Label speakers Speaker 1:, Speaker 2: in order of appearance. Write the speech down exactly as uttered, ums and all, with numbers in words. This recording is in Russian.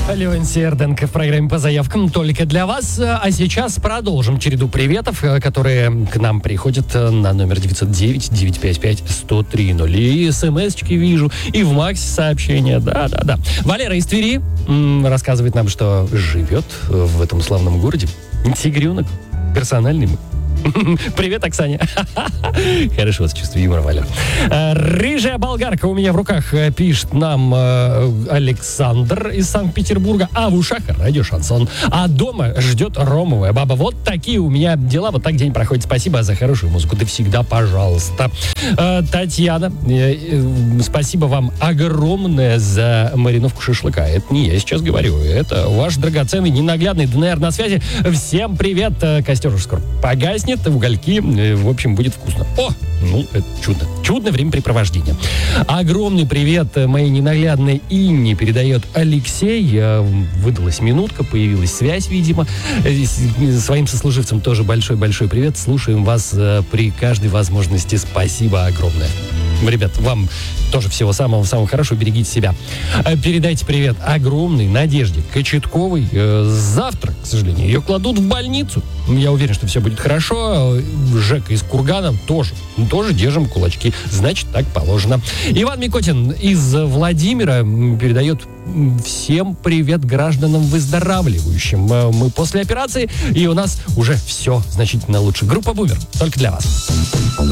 Speaker 1: Леонтий Эрденко в программе «По заявкам» только для вас. А сейчас продолжим череду приветов, которые к нам приходят на номер девятьсот девять девятьсот пятьдесят пять сто три ноль. И смс-очки вижу, и в Максе сообщения. Да-да-да. Валера из Твери м, рассказывает нам, что живет в этом славном городе тигренок персональный. Привет, Оксане. Хорошо, с чувством юмора, Валя. Рыжая болгарка у меня в руках, пишет нам Александр из Санкт-Петербурга. А в ушах радио Шансон. А дома ждет ромовая баба. Вот такие у меня дела. Вот так день проходит. Спасибо за хорошую музыку. Да всегда, пожалуйста. Татьяна, спасибо вам огромное за мариновку шашлыка. Это не я сейчас говорю. Это ваш драгоценный, ненаглядный ДНР на связи. Всем привет. Костер уже скоро погаснет. Угольки, в общем, будет вкусно. О, ну, это чудо. Чудное времяпрепровождение. Огромный привет моей ненаглядной Инне передает Алексей. Выдалась минутка, появилась связь, видимо. Своим сослуживцам тоже большой-большой привет. Слушаем вас при каждой возможности. Спасибо огромное. Ребят, вам тоже всего самого-самого хорошего. Берегите себя. Передайте привет огромной Надежде Кочетковой. Завтра, к сожалению, ее кладут в больницу. Я уверен, что все будет хорошо. Жека из Кургана тоже. Тоже держим кулачки. Значит, так положено. Иван Микотин из Владимира передает всем привет гражданам выздоравливающим. Мы после операции, и у нас уже все значительно лучше. Группа «Бумер» только для вас.